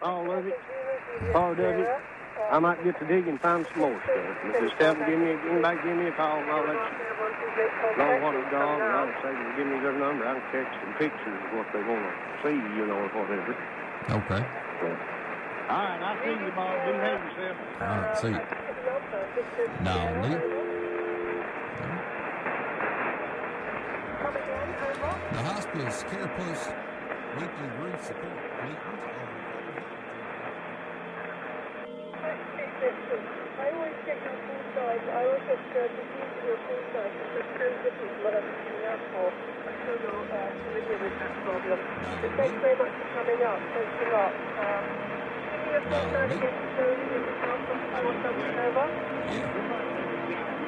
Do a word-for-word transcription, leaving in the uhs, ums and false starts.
all of it, part of it, I might get to dig and find some more stuff. And just tell them, give me, anybody give me a call, and I'll let you know what it's gone, and I'll say, give me their number. I can catch some pictures of what they want to see, you know, or whatever. Okay. Yeah. All right, I'll see you, Bob. Behave yourself. All right, see you. Now, Lee. The hospice care post weekly grief support meetings are I always check your full size. I always get uh, confused with your full size. It's very different what I'm looking out for. I'm sure you're uh, familiar with that problem. But thanks very much for coming up. Thanks a lot. Um, give me a phone again so you can help us. I want something over. Yeah.